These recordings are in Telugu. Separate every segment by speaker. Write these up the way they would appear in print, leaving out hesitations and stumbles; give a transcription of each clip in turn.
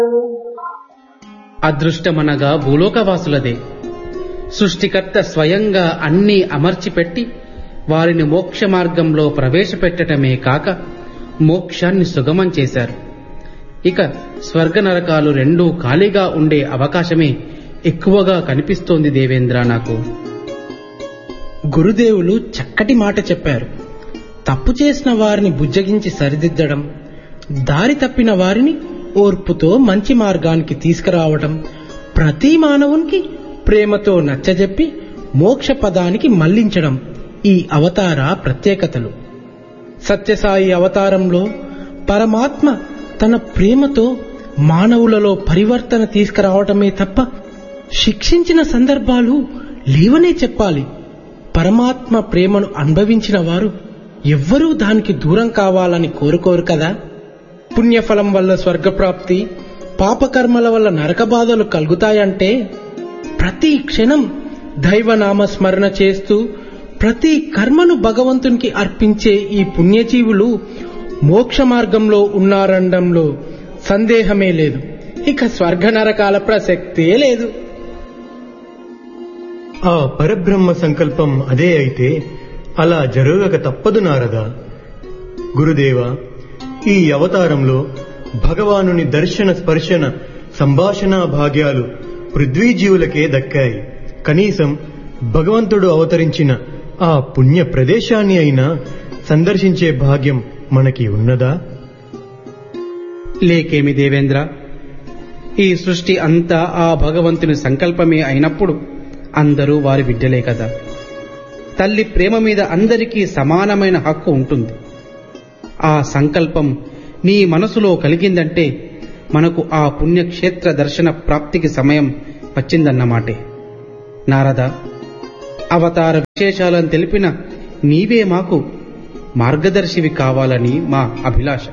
Speaker 1: అదృష్టమనగా భూలోకవాసులదే. సృష్టికర్త స్వయంగా అన్నీ అమర్చిపెట్టి వారిని మోక్ష మార్గంలో ప్రవేశపెట్టటమే కాక మోక్షాన్ని సుగమం చేశారు. ఇక స్వర్గ నరకాలు రెండూ ఖాళీగా ఉండే అవకాశమే ఎక్కువగా కనిపిస్తోంది దేవేంద్ర నాకు.
Speaker 2: గురుదేవులు చక్కటి మాట చెప్పారు. తప్పు చేసిన వారిని బుజ్జగించి సరిదిద్దడం, దారి తప్పిన వారిని ఓర్పుతో మంచి మార్గానికి తీసుకురావడం, ప్రతి మానవునికి ప్రేమతో నచ్చజెప్పి మోక్ష పదానికి మళ్లించడం ఈ అవతార ప్రత్యేకతలు. సత్యసాయి అవతారంలో పరమాత్మ తన ప్రేమతో మానవులలో పరివర్తన తీసుకురావటమే తప్ప శిక్షించిన సందర్భాలు లేవనే చెప్పాలి. పరమాత్మ ప్రేమను అనుభవించిన వారు ఎవ్వరూ దానికి దూరం కావాలని కోరుకోరు కదా. పుణ్యఫలం వల్ల స్వర్గప్రాప్తి, పాపకర్మల వల్ల నరక బాధలు కలుగుతాయంటే ప్రతి క్షణం దైవనామ స్మరణ చేస్తూ ప్రతి కర్మను భగవంతునికి అర్పించే ఈ పుణ్యజీవులు మోక్ష మార్గంలో ఉన్నారనడంలో సందేహమే లేదు. ఇక స్వర్గ నరకాల ప్రసక్తే లేదు.
Speaker 3: ఆ పరబ్రహ్మ సంకల్పం అదే అయితే అలా జరగక తప్పదు నారదా. గురుదేవా, ఈ అవతారంలో భగవానుని దర్శన స్పర్శన సంభాషణ భాగ్యాలు పృథ్వీజీవులకే దక్కాయి. కనీసం భగవంతుడు అవతరించిన ఆ పుణ్య ప్రదేశాన్ని అయినా సందర్శించే భాగ్యం మనకి ఉన్నదా?
Speaker 1: లేకేమి దేవేంద్ర, ఈ సృష్టి అంతా ఆ భగవంతుని సంకల్పమే అయినప్పుడు అందరూ వారి బిడ్డలే కదా. తల్లి ప్రేమ మీద అందరికీ సమానమైన హక్కు ఉంటుంది. ఆ సంకల్పం నీ మనసులో కలిగిందంటే మనకు ఆ పుణ్యక్షేత్ర దర్శన ప్రాప్తికి సమయం వచ్చిందన్నమాటే. నారద, అవతార విశేషాలను తెలిపిన నీవే మాకు మార్గదర్శివి కావాలని మా అభిలాష.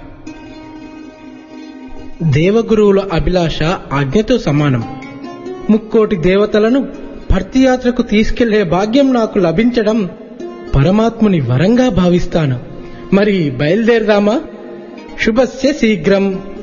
Speaker 2: దేవగురువుల అభిలాష ఆజ్ఞతో సమానం. ముక్కోటి దేవతలను భర్తీయాత్రకు తీసుకెళ్లే భాగ్యం నాకు లభించడం పరమాత్ముని వరంగా భావిస్తాను. మరి బయలుదేరదామా? శుభస్య శీఘ్రం.